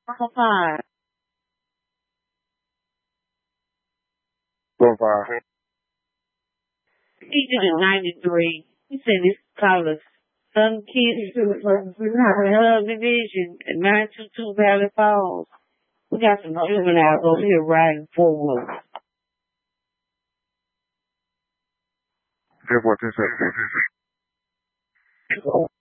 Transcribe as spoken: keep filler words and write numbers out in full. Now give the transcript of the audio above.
So fine. So far. He did in ninety-three. He said this college. Some kids Hub Division at nine two two Valley Falls. We got some juveniles over here riding four wheelers. That's what this is.